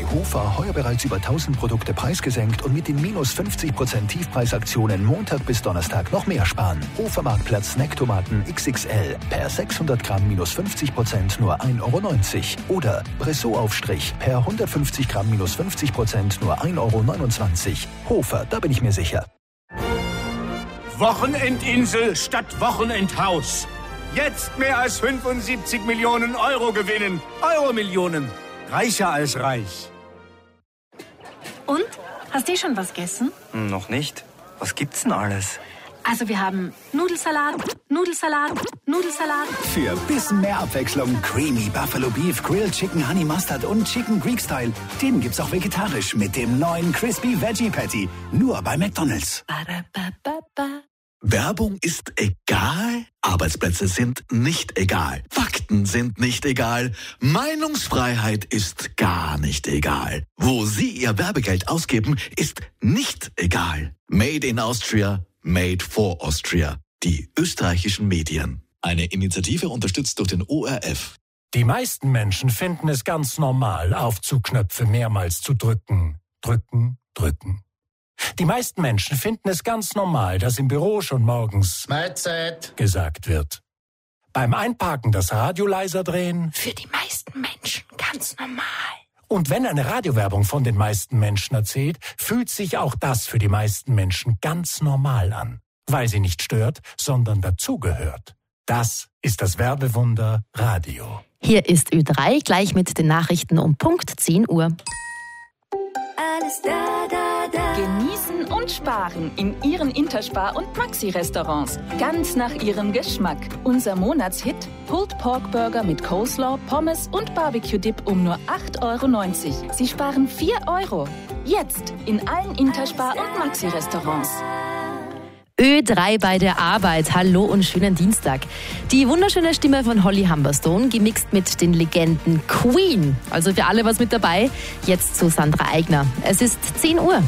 Hofer heuer bereits über 1000 Produkte preisgesenkt und mit den minus 50% Tiefpreisaktionen Montag bis Donnerstag noch mehr sparen. Hofer-Marktplatz Snacktomaten XXL per 600 Gramm minus 50% nur 1,90 € oder Bressot-Aufstrich per 150 Gramm minus 50% nur 1,29 € Hofer, da bin ich mir sicher. Wochenendinsel statt Wochenendhaus. Jetzt mehr als 75 Millionen Euro gewinnen. Euro-Millionen. Reicher als reich. Und? Hast du schon was gegessen? Noch nicht. Was gibt's denn alles? Also wir haben Nudelsalat, Für ein bisschen mehr Abwechslung Creamy Buffalo Beef, Grilled Chicken Honey Mustard und Chicken Greek Style. Den gibt's auch vegetarisch mit dem neuen Crispy Veggie Patty. Nur bei McDonald's. Werbung ist egal, Arbeitsplätze sind nicht egal, Fakten sind nicht egal, Meinungsfreiheit ist gar nicht egal. Wo Sie Ihr Werbegeld ausgeben, ist nicht egal. Made in Austria, made for Austria. Die österreichischen Medien. Eine Initiative unterstützt durch den ORF. Die meisten Menschen finden es ganz normal, Aufzugknöpfe mehrmals zu drücken. Drücken, drücken. Die meisten Menschen finden es ganz normal, dass im Büro schon morgens Mahlzeit gesagt wird. Beim Einparken das Radio leiser drehen. für die meisten Menschen ganz normal. Und wenn eine Radiowerbung von den meisten Menschen erzählt, fühlt sich auch das für die meisten Menschen ganz normal an. Weil sie nicht stört, sondern dazugehört. Das ist das Werbewunder Radio. Hier ist Ö3, gleich mit den Nachrichten um Punkt 10 Uhr. Alles da. Genießen und sparen in Ihren Interspar- und Maxi-Restaurants. Ganz nach Ihrem Geschmack. Unser Monatshit: Pulled Pork Burger mit Coleslaw, Pommes und Barbecue-Dip um nur 8,90 €. Sie sparen 4 €. Jetzt in allen Interspar- und Maxi-Restaurants. Ö3 bei der Arbeit. Hallo und schönen Dienstag. Die wunderschöne Stimme von Holly Humberstone, gemixt mit den Legenden Queen. Also für alle was mit dabei. Jetzt zu Sandra Eigner. Es ist 10 Uhr.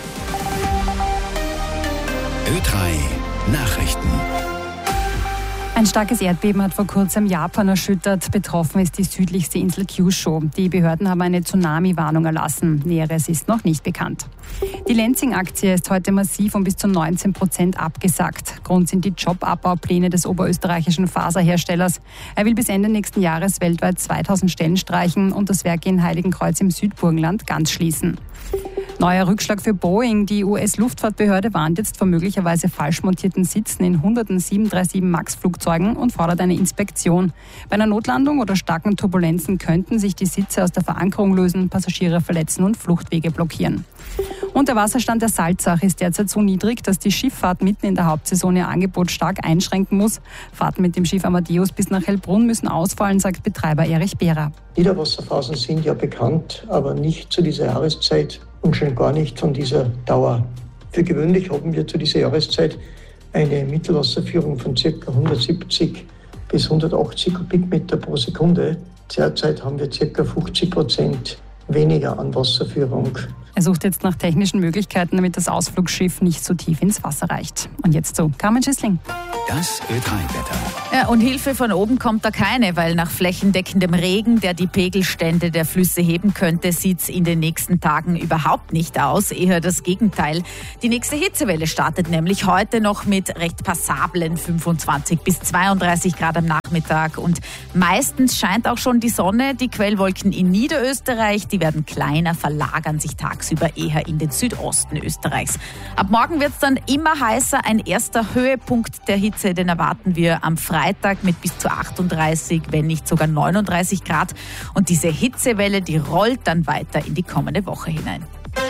Ö3 Nachrichten. Ein starkes Erdbeben hat vor kurzem Japan erschüttert. Betroffen ist die südlichste Insel Kyushu. Die Behörden haben eine Tsunami-Warnung erlassen. Näheres ist noch nicht bekannt. Die Lenzing-Aktie ist heute massiv um bis zu 19% abgesackt. Grund sind die Jobabbaupläne des oberösterreichischen Faserherstellers. Er will bis Ende nächsten Jahres weltweit 2000 Stellen streichen und das Werk in Heiligenkreuz im Südburgenland ganz schließen. Neuer Rückschlag für Boeing. Die US-Luftfahrtbehörde warnt jetzt vor möglicherweise falsch montierten Sitzen in hunderten 737 MAX-Flugzeugen und fordert eine Inspektion. Bei einer Notlandung oder starken Turbulenzen könnten sich die Sitze aus der Verankerung lösen, Passagiere verletzen und Fluchtwege blockieren. Und der Wasserstand der Salzach ist derzeit so niedrig, dass die Schifffahrt mitten in der Hauptsaison ihr Angebot stark einschränken muss. Fahrten mit dem Schiff Amadeus bis nach Hellbrunn müssen ausfallen, sagt Betreiber Erich Behrer. Niederwasserphasen sind ja bekannt, aber nicht zu dieser Jahreszeit und schon gar nicht von dieser Dauer. Für gewöhnlich haben wir zu dieser Jahreszeit eine Mittelwasserführung von ca. 170 bis 180 Kubikmeter pro Sekunde. Derzeit haben wir ca. 50% weniger an Wasserführung. Er sucht jetzt nach technischen Möglichkeiten, damit das Ausflugsschiff nicht so tief ins Wasser reicht. Und jetzt zu Carmen Schissling. Das Ö3-Wetter. Ja, und Hilfe von oben kommt da keine, weil nach flächendeckendem Regen, der die Pegelstände der Flüsse heben könnte, sieht es in den nächsten Tagen überhaupt nicht aus. Eher das Gegenteil. Die nächste Hitzewelle startet nämlich heute noch mit recht passablen 25 bis 32 Grad am Nachmittag. Und meistens scheint auch schon die Sonne. Die Quellwolken in Niederösterreich, die werden kleiner, verlagern sich tagsüber eher in den Südosten Österreichs. Ab morgen wird es dann immer heißer. Ein erster Höhepunkt der Hitze, den erwarten wir am Freitag mit bis zu 38, wenn nicht sogar 39 Grad. Und diese Hitzewelle, die rollt dann weiter in die kommende Woche hinein.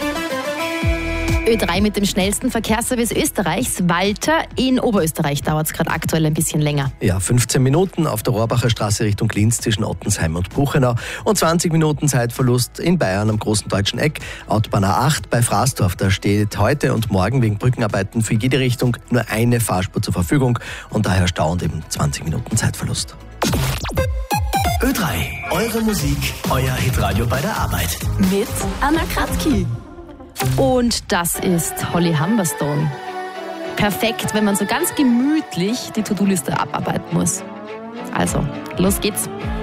Ö3 mit dem schnellsten Verkehrsservice Österreichs. Walter, in Oberösterreich dauert es gerade aktuell ein bisschen länger. Ja, 15 Minuten auf der Rohrbacher Straße Richtung Linz zwischen Ottensheim und Buchenau und 20 Minuten Zeitverlust in Bayern am Großen Deutschen Eck. Autobahn A8 bei Fraßdorf. Da steht heute und morgen wegen Brückenarbeiten für jede Richtung nur eine Fahrspur zur Verfügung und daher Stau und eben 20 Minuten Zeitverlust. Ö3, eure Musik, euer Hitradio bei der Arbeit. Mit Anna Kratzki. Und das ist Holly Humberstone. Perfekt, wenn man so ganz gemütlich die To-Do-Liste abarbeiten muss. Also, los geht's.